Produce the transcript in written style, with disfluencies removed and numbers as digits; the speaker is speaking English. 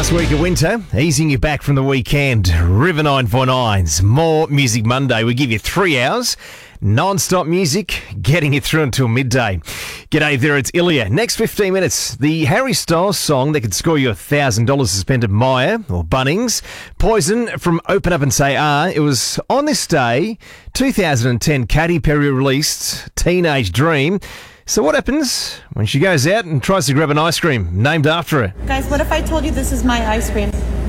Last week of winter, easing you back from the weekend. River 949's More Music Monday. We give you 3 hours, non-stop music, getting you through until midday. G'day there, it's Ilya. Next 15 minutes, the Harry Styles song that could score you $1,000 to spend at Myer or Bunnings. Poison from Open Up and Say Ah. It was on this day, 2010, Katy Perry released Teenage Dream. So what happens when she goes out and tries to grab an ice cream named after her? Guys, what if I told you this is my ice cream?